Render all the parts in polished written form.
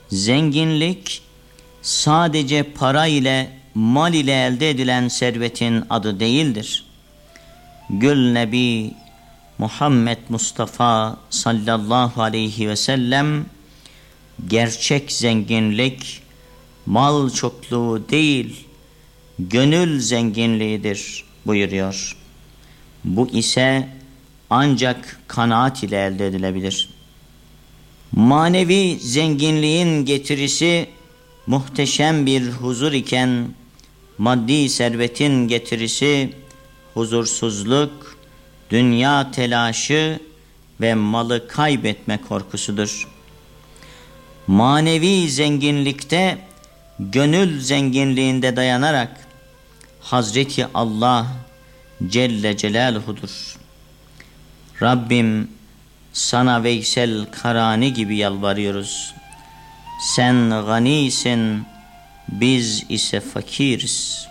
Zenginlik sadece para ile, mal ile elde edilen servetin adı değildir. Gül Nebi Muhammed Mustafa sallallahu aleyhi ve sellem, gerçek zenginlik mal çokluğu değil, gönül zenginliğidir buyuruyor. Bu ise ancak kanaat ile elde edilebilir. Manevi zenginliğin getirisi muhteşem bir huzur iken, maddi servetin getirisi huzursuzluk, dünya telaşı ve malı kaybetme korkusudur. Manevi zenginlikte, gönül zenginliğinde dayanarak Hazreti Allah Celle Celaluhu'dur. Rabbim, sana Veysel Karani gibi yalvarıyoruz. Sen ganisin, biz ise fakiriz.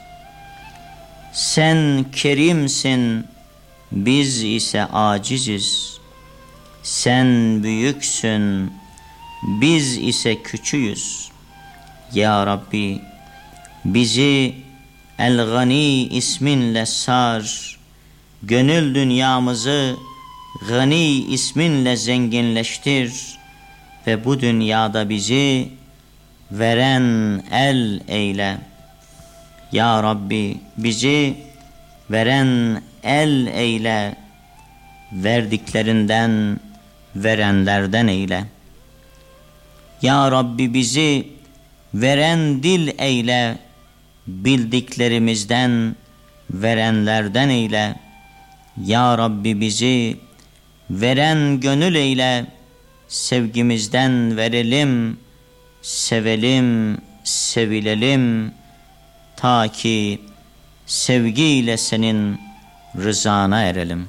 Sen kerimsin, biz ise aciziz. Sen büyüksün, biz ise küçüğüz. Ya Rabbi, bizi El-Gani isminle sar, gönül dünyamızı Gani isminle zenginleştir ve bu dünyada bizi veren el eyle. Ya Rabbi, bizi veren el eyle, verdiklerinden, verenlerden eyle. Ya Rabbi, bizi veren dil eyle, bildiklerimizden, verenlerden eyle. Ya Rabbi, bizi veren gönül eyle, sevgimizden verelim, sevelim, sevilelim, ta ki sevgiyle senin rızana erelim.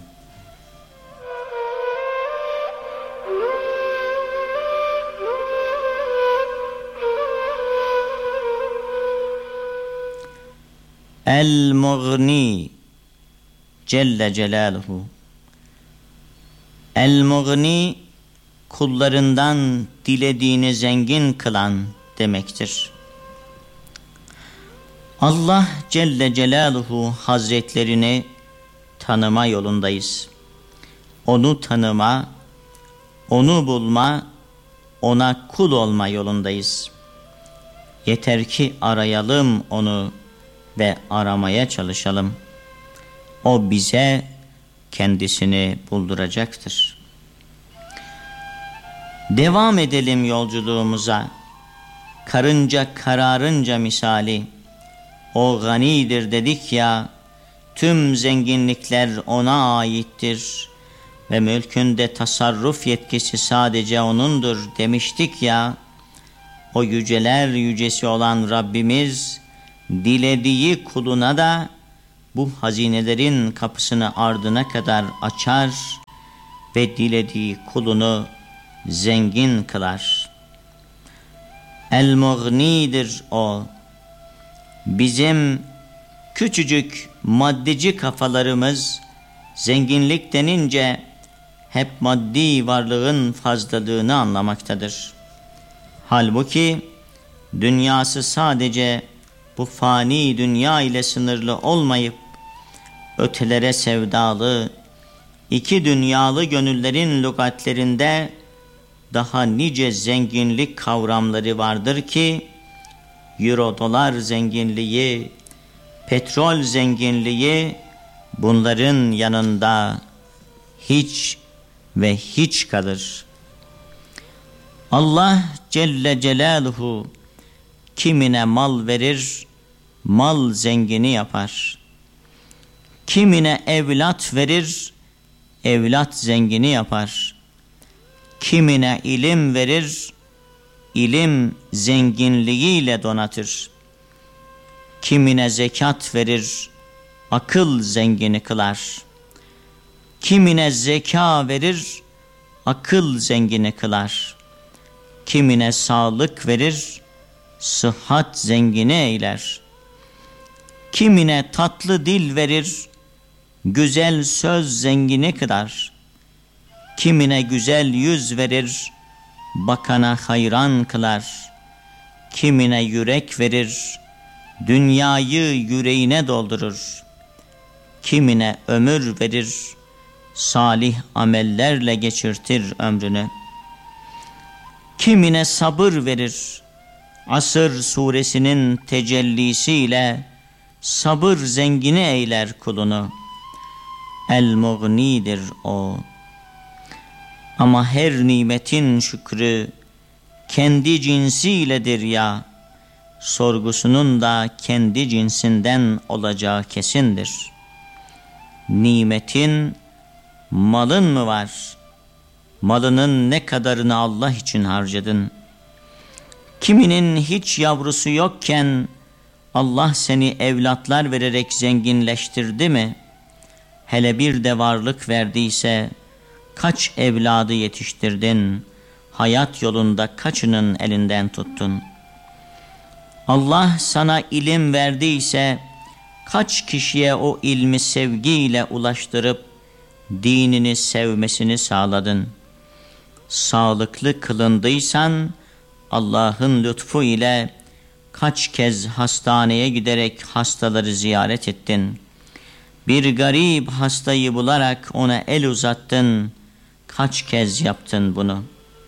El-Mughni Celle Celaluhu. El-Mughni, kullarından dilediğini zengin kılan demektir. Allah Celle Celaluhu Hazretlerini tanıma yolundayız. Onu tanıma, onu bulma, ona kul olma yolundayız. Yeter ki arayalım onu ve aramaya çalışalım. O bize kendisini bulduracaktır. Devam edelim yolculuğumuza. Karınca kararınca misali, o ganidir dedik ya, tüm zenginlikler ona aittir ve mülkünde tasarruf yetkisi sadece O'nundur demiştik ya, o yüceler yücesi olan Rabbimiz, dilediği kuluna da bu hazinelerin kapısını ardına kadar açar ve dilediği kulunu zengin kılar. El-Mughni'dir o. Bizim küçücük maddeci kafalarımız zenginlik denince hep maddi varlığın fazlalığını anlamaktadır. Halbuki dünyası sadece bu fani dünya ile sınırlı olmayıp ötelere sevdalı, iki dünyalı gönüllerin lügatlerinde daha nice zenginlik kavramları vardır ki, euro dolar zenginliği, petrol zenginliği bunların yanında hiç ve hiç kalır. Allah Celle Celaluhu kimine mal verir, mal zengini yapar. Kimine evlat verir, evlat zengini yapar. Kimine ilim verir, ilim zenginliğiyle donatır. Kimine zekat verir, akıl zengini kılar. Kimine zeka verir, akıl zengini kılar. Kimine sağlık verir, sıhhat zengini eyler. Kimine tatlı dil verir, güzel söz zengini kılar. Kimine güzel yüz verir, bakana hayran kılar. Kimine yürek verir, dünyayı yüreğine doldurur. Kimine ömür verir, salih amellerle geçirtir ömrünü. Kimine sabır verir, Asr suresinin tecellisiyle sabır zengini eyler kulunu. El-Mughni'dir o. Ama her nimetin şükrü kendi cinsiyledir ya, sorgusunun da kendi cinsinden olacağı kesindir. Nimetin, malın mı var? Malının ne kadarını Allah için harcadın? Kiminin hiç yavrusu yokken Allah seni evlatlar vererek zenginleştirdi mi? Hele bir de varlık verdiyse kaç evladı yetiştirdin? Hayat yolunda kaçının elinden tuttun? Allah sana ilim verdiyse kaç kişiye o ilmi sevgiyle ulaştırıp dinini sevmesini sağladın? Sağlıklı kılındıysan Allah'ın lütfu ile kaç kez hastaneye giderek hastaları ziyaret ettin? Bir garip hastayı bularak ona el uzattın. Kaç kez yaptın bunu?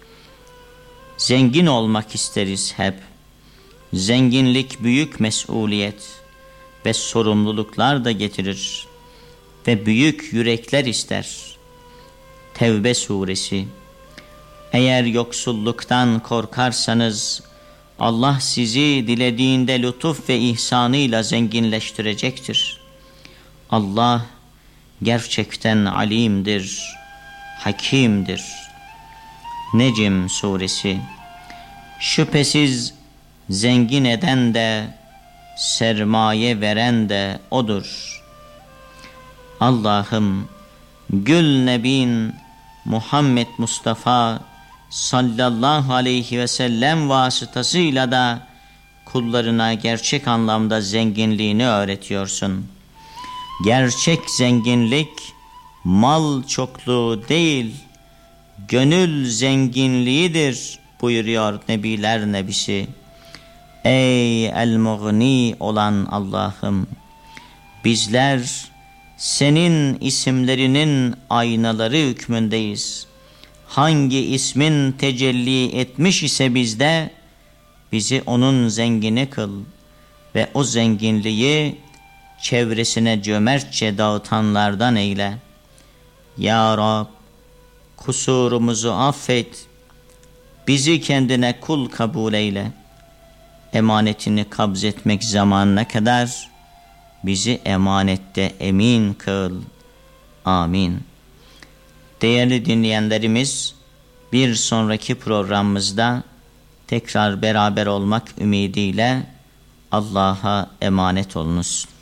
Zengin olmak isteriz hep. Zenginlik büyük mesuliyet ve sorumluluklar da getirir ve büyük yürekler ister. Tevbe suresi. Eğer yoksulluktan korkarsanız Allah sizi dilediğinde lütuf ve ihsanıyla zenginleştirecektir. Allah gerçekten alimdir, hakimdir. Necm suresi. Şüphesiz zengin eden de sermaye veren de odur. Allah'ım Gül Nebin Muhammed Mustafa sallallahu aleyhi ve sellem vasıtasıyla da kullarına gerçek anlamda zenginliğini öğretiyorsun. Gerçek zenginlik mal çokluğu değil, gönül zenginliğidir buyuruyor Nebiler Nebisi. Ey El-Mughni olan Allah'ım, bizler senin isimlerinin aynaları hükmündeyiz. Hangi ismin tecelli etmiş ise bizde, bizi onun zengini kıl ve o zenginliği çevresine cömertçe dağıtanlardan eyle. Ya Rab, kusurumuzu affet, bizi kendine kul kabul eyle. Emanetini kabzetmek zamanına kadar bizi emanette emin kıl. Amin. Değerli dinleyenlerimiz, bir sonraki programımızda tekrar beraber olmak ümidiyle Allah'a emanet olunuz.